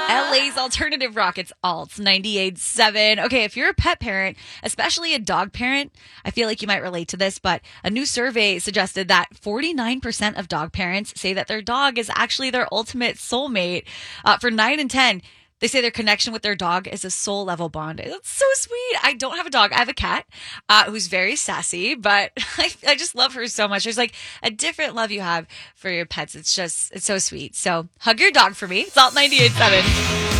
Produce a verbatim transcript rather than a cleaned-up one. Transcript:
L A's Alternative Rock, it's Alt ninety-eight point seven. Okay, if you're a pet parent, especially a dog parent, I feel like you might relate to this, but a new survey suggested that forty-nine percent of dog parents say that their dog is actually their ultimate soulmate. Uh, for nine and ten, they say their connection with their dog is a soul level bond. It's so sweet. I don't have a dog. I have a cat uh, who's very sassy, but I, I just love her so much. There's like a different love you have for your pets. It's just, it's so sweet. So hug your dog for me. It's Alt ninety-eight point seven.